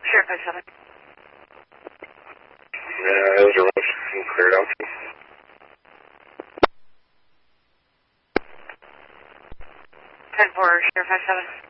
Sheriff 57. Yeah, it was a rush and cleared out. 10-4, Sheriff 57.